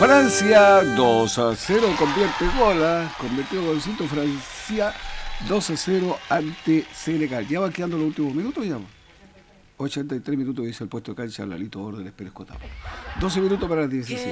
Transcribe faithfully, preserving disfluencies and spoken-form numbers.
Francia dos a cero, convierte gola, convirtió golcito Francia dos a cero ante Senegal. Ya va quedando los últimos minutos ya. ochenta y tres minutos dice el puesto de cancha Lalito Órdenes Pérez Cotamo. doce minutos para las dieciséis.